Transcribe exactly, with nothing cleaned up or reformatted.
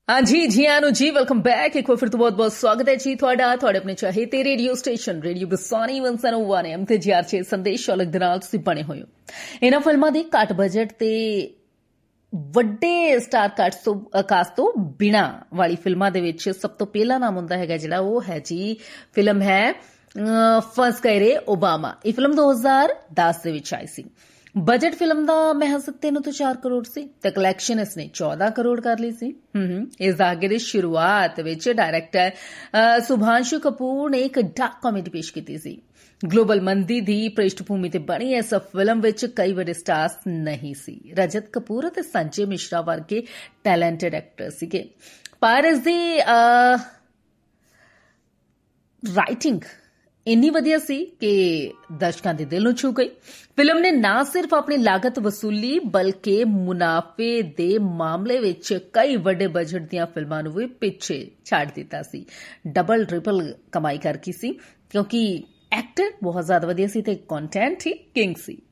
हाँ जी जी आनो जी welcome back एक बार फिर तो बहुत बहुत स्वागत है जी ਤੁਹਾਡਾ ਤੁਹਾਡੇ ਆਪਣੇ ਚਾਹੀਦੇ ਰੇਡੀਓ ਸਟੇਸ਼ਨ ਰੇਡੀਓ ਬਸਾਨੀ ਇੱਕ ਸੌ ਇੱਕ ਐਮ ਤੇ ਜੀ ਆਰ ਛੇ ਸੰਦੇਸ਼ ਅਲੱਗ ਦੇ ਨਾਲ ਤੁਸੀਂ ਬਣੇ ਹੋਏ ਹੋ ਇਹਨਾਂ ਫਿਲਮਾਂ ਦੀ ਘੱਟ ਬਜਟ ਤੇ ਵੱਡੇ ਸਟਾਰ ਕਾਸਟ ਤੋਂ ਕਾਸਟ ਤੋਂ ਬਿਨਾ ਵਾਲੀ ਫਿਲਮਾਂ ਦੇ ਵਿੱਚ ਸਭ ਤੋਂ ਪਹਿਲਾ ਨਾਮ ਹੁੰਦਾ ਹੈਗਾ ਜਿਹੜਾ ਉਹ ਹੈ ਜੀ ਫਿਲਮ ਹੈ ਫਸ ਗਏ ਰੇ ਓਬਾਮਾ। ਇਹ ਫਿਲਮ ਦੋ ਹਜ਼ਾਰ ਦਸ ਦੇ ਵਿੱਚ ਆਈ ਸੀ। ਬਜਟ ਫਿਲਮ ਦਾ ਮਹਿਜ਼ ਤਿੰਨ ਤੋਂ ਚਾਰ ਕਰੋੜ ਸੀ ਤੇ ਕਲੈਕਸ਼ਨ ਇਸਨੇ ਚੌਦਾਂ ਕਰੋੜ ਕਰ ਲਈ ਸੀ। ਇਸ ਦਾ ਅੱਗੇ ਦੀ ਸ਼ੁਰੂਆਤ ਵਿੱਚ ਡਾਇਰੈਕਟਰ ਸੁਭਾਂਸ਼ੂ ਕਪੂਰ ਨੇ ਇੱਕ ਡਾਰਕ ਕਾਮੇਡੀ ਪੇਸ਼ ਕੀਤੀ ਸੀ। ਗਲੋਬਲ ਮੰਦੀ ਦੀ ਪ੍ਰਿਸ਼ਠਭੂਮੀ ਤੇ ਬਣੀ ਇਸ ਫਿਲਮ ਵਿੱਚ ਕਈ ਵੱਡੇ ਸਟਾਰਸ ਨਹੀਂ ਸੀ। ਰਜਤ ਕਪੂਰ ਅਤੇ ਸੰਜੇ ਮਿਸ਼ਰਾ ਵਰਗੇ ਟੈਲੈਂਟਡ ਐਕਟਰ ਸੀਗੇ, ਪਰ ਇਸ ਦੀ ਰਾਈਟਿੰਗ ਇੰਨੀ ਵਧੀਆ ਸੀ ਕਿ ਦਰਸ਼ਕਾਂ ਦੇ ਦਿਲ ਨੂੰ ਛੂ ਗਈ। ਫਿਲਮ ਨੇ ਨਾ ਸਿਰਫ ਆਪਣੀ ਲਾਗਤ ਵਸੂਲੀ ਬਲਕਿ ਮੁਨਾਫੇ ਦੇ ਮਾਮਲੇ ਵਿੱਚ ਕਈ ਵੱਡੇ ਬਜਟ ਦੀਆਂ ਫਿਲਮਾਂ ਨੂੰ ਵੀ ਪਿੱਛੇ ਛੱਡ ਦਿੱਤਾ ਸੀ। ਡਬਲ ਟ੍ਰਿਪਲ ਕਮਾਈ ਕਰ ਗਈ ਸੀ ਕਿਉਂਕਿ ਐਕਟਰ ਬਹੁਤ ਜ਼ਿਆਦਾ ਵਧੀਆ ਸੀ ਤੇ ਕੰਟੈਂਟ ਹੀ ਕਿੰਗ ਸੀ।